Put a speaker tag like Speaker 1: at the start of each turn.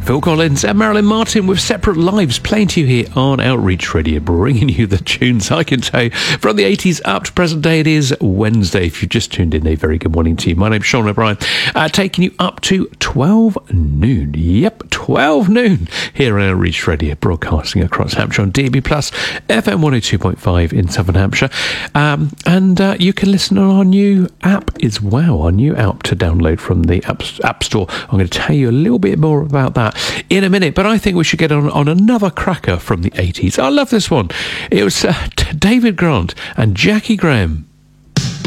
Speaker 1: Phil Collins and Marilyn Martin with Separate Lives playing to you here on Outreach Radio, bringing you the tunes I can tell you from the 80s up to present day. It is Wednesday. If you've just tuned in, a very good morning to you. My name's Sean O'Brien, taking you up to 12 noon. Yep, 12 noon here on Outreach Radio, broadcasting across Hampshire on DAB+, FM 102.5 in Southern Hampshire. And you can listen on our new app as well, our new app to download from the App Store. I'm going to tell you a little bit more about that in a minute, but I think we should get on another cracker from the 80s. I love this one. It was David Grant and Jackie Graham.